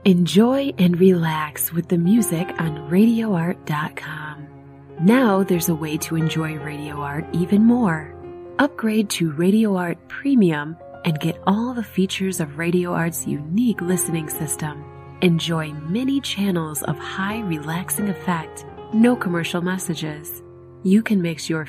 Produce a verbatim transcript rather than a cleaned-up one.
Enjoy and relax with the music on radio art dot com. Now there's a way to enjoy Radio Art even more. Upgrade to Radio Art Premium and get all the features of Radio Art's unique listening system. Enjoy many channels of high relaxing effect, no commercial messages. You can mix your